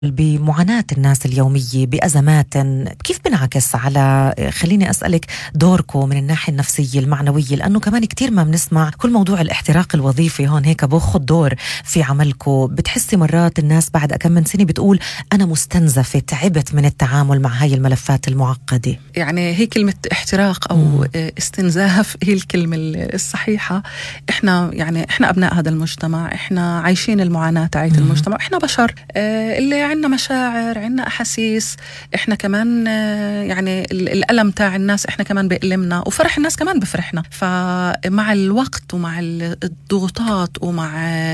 بمعاناة الناس اليومية بأزمات، كيف بنعكس على، خليني أسألك، دوركم من الناحية النفسية المعنوية؟ لأنه كمان كتير ما بنسمع كل موضوع الاحتراق الوظيفي هون هيك بأخذ دور في عملكم. بتحسي مرات الناس بعد كم من سنة بتقول أنا مستنزفة، تعبت من التعامل مع هاي الملفات المعقدة؟ يعني هي كلمة احتراق أو استنزاف هي الكلمة الصحيحة. إحنا أبناء هذا المجتمع، إحنا عايشين المعاناة تاعت المجتمع، إحنا بشر اللي عنا مشاعر، عنا أحاسيس. إحنا كمان يعني الألم تاع الناس إحنا كمان بيألمنا، وفرح الناس كمان بفرحنا. فمع الوقت ومع الضغوطات ومع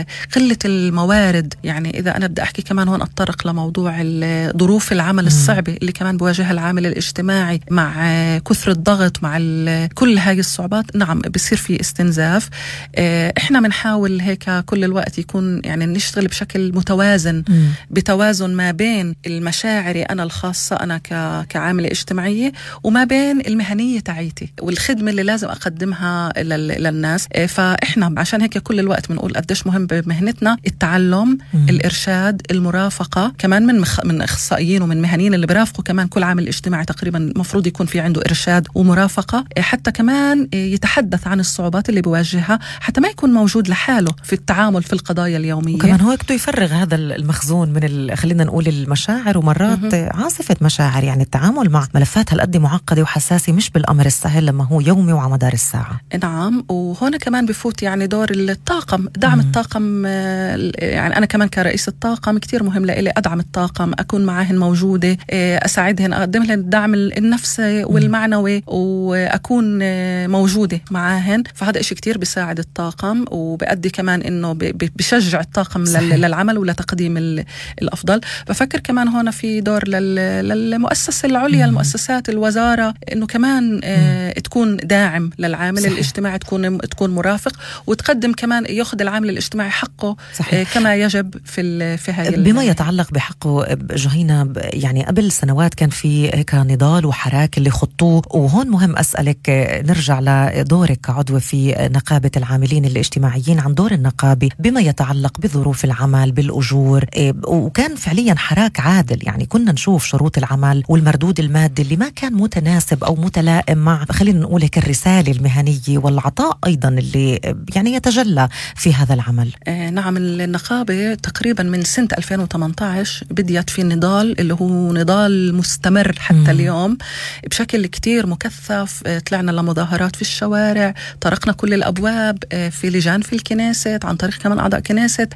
قلة الموارد، يعني إذا أنا بدي أحكي كمان هون أتطرق لموضوع ظروف العمل الصعبة اللي كمان بواجهها العامل الاجتماعي مع كثر الضغط، مع كل هاي الصعوبات، نعم بصير في استنزاف. إحنا بنحاول هيك كل الوقت يكون يعني نشتغل بشكل متوازن، بتوازن ما بين المشاعر أنا الخاصة أنا كعاملة اجتماعية، وما بين المهنية تاعيتي والخدمة اللي لازم أقدمها للناس. فإحنا عشان هيك كل الوقت بنقول قديش مهم بمهنتنا التعلم، الإرشاد، المرافقة، كمان من أخصائيين ومن مهنيين اللي برافقوا كمان كل عامل اجتماعي تقريبا المفروض يكون في عنده إرشاد ومرافقة، حتى كمان يتحدث عن الصعوبات اللي بيواجهها، حتى ما يكون موجود لحاله في التعامل في القضايا اليومية. وكمان هو بده يفرغ هذا المخزون من خلينا نقول المشاعر، ومرات عاصفة مشاعر. يعني التعامل مع ملفات هالقد معقدة وحساسة مش بالأمر السهل لما هو يومي وعلى مدار الساعة. نعم، وهنا كمان بفوت يعني دور الطاقم، دعم الطاقم. يعني أنا كمان كرئيس الطاقم كتير مهم لإلي أدعم الطاقم، أكون معاهن موجودة، أساعدهن، أقدم لهم الدعم النفسي والمعنوي، وأكون موجودة معاهن. فهذا إشي كتير بيساعد الطاقم، وبأدي كمان إنه بشجع الطاقم للعمل ولتقديم الأفضل. بفكر كمان هنا في دور للمؤسسة العليا، المؤسسات، الوزارة، إنه كمان تكون داعم للعامل الاجتماعي، تكون مرافق، وتقدم كمان يأخذ العامل الاجتماعي حقه كما يجب في هاي بما يتعلق بحقه. جهينة، يعني قبل سنوات كان في هيك نضال وحراك اللي خطوه، وهون مهم أسألك نرجع لدورك كعضوة في نقابة العاملين الاجتماعيين، عن دور النقابة بما يتعلق بظروف العمل، بالأجور، وكان فعليا حراك عادل. يعني كنا نشوف شروط العمل والمردود المادي اللي ما كان متناسب أو متلائم مع، خلينا نقول هيك، الرسالة المهنية والعطاء أيضا اللي يعني يتجلى في هذا العمل. نعم، النقابة تقريبا من سنة 2018 بديت في نضال اللي هو نضال مستمر حتى اليوم بشكل كتير مكثف. طلعنا لمظاهرات في الشوارع، طرقنا كل الأبواب، في لجان في الكنيسة عن طريق كمان أعضاء كنيسة،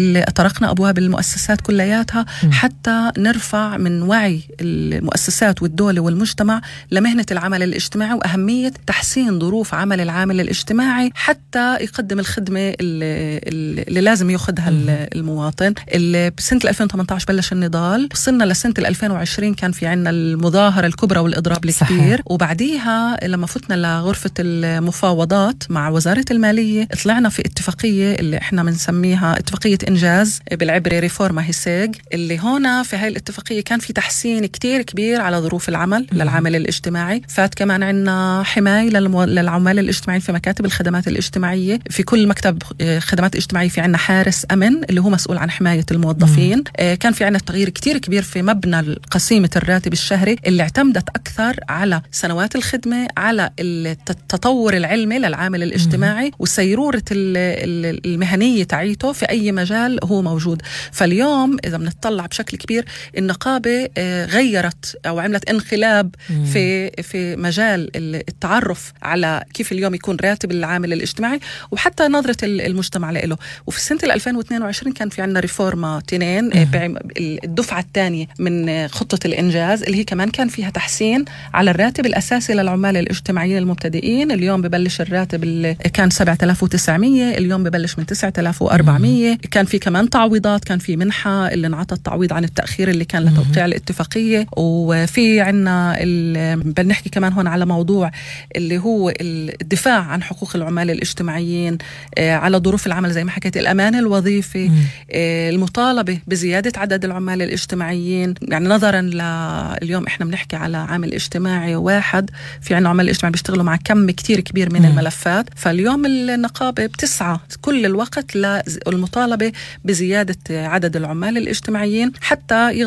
طرقنا أبواب المؤسسات كلياتها حتى نرفع من وعي المؤسسات والدولة والمجتمع لمهنة العمل الاجتماعي، وأهمية تحسين ظروف عمل العامل الاجتماعي حتى يقدم الخدمة اللي لازم يأخذها المواطن. بسنة 2018 بلش النضال، وصلنا لسنة 2020 كان في عنا المظاهرة الكبرى والإضراب الكبير. وبعديها لما فتنا لغرفة المفاوضات مع وزارة المالية، طلعنا في اتفاقية اللي احنا بنسميها اتفاقية إنجاز، بالعبري ريفورما هيساج، اللي هنا في هاي الاتفاقية كان في تحسين كتير كبير على ظروف العمل للعامل الاجتماعي. فات كمان عنا حماية للعمال الاجتماعيين في مكاتب الخدمات الاجتماعية، في كل مكتب خدمات اجتماعية في عنا حارس أمن اللي هو مسؤول عن حماية الموظفين. كان في عنا تغيير كتير كبير في مبنى قسيمة الراتب الشهري اللي اعتمدت أكثر على سنوات الخدمة، على التطور العلمي للعامل الاجتماعي وسيرورة المهنية تعيته في أي مجال هو موجود. فاليوم إذا بنطلع بشكل كبير، النقابة غيرت أو عملت انقلاب في مجال التعرف على كيف اليوم يكون راتب العامل الاجتماعي، وحتى نظرة المجتمع له. وفي سنة 2022 كان في عنا ريفورما 2، الدفعة الثانية من خطة الإنجاز، اللي هي كمان كان فيها تحسين على الراتب الأساسي للعمال الاجتماعيين المبتدئين. اليوم ببلش الراتب اللي كان 7900، اليوم ببلش من 9400. كان في كمان تعويضات، كان في منحة اللي انعطت تعويض عن التأخير اللي كان لتوقيع الاتفاقية. وفي عنا بنحكي كمان هون على موضوع اللي هو الدفاع عن حقوق العمال الاجتماعيين، على ظروف العمل زي ما حكيت، الأمان الوظيفي، المطالبة بزيادة عدد العمال الاجتماعيين. يعني نظرا اليوم احنا بنحكي على عامل اجتماعي واحد، في عنا عمال اجتماعي بيشتغلوا مع كم كتير كبير من الملفات. فاليوم النقابة بتسعى كل الوقت للمطالبة بزيادة عدد العمال الاجتماعي الاجتماعيين حتى